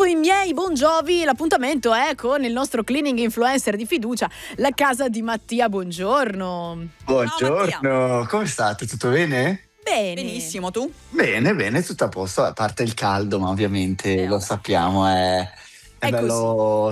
dopo i miei Bon Jovi, l'appuntamento è con il nostro cleaning influencer di fiducia, la casa di Mattia. Buongiorno. Buongiorno, come state? Tutto bene? Bene. Benissimo, tu? Bene, tutto a posto, a parte il caldo, ma ovviamente lo ovvio. sappiamo, è È bello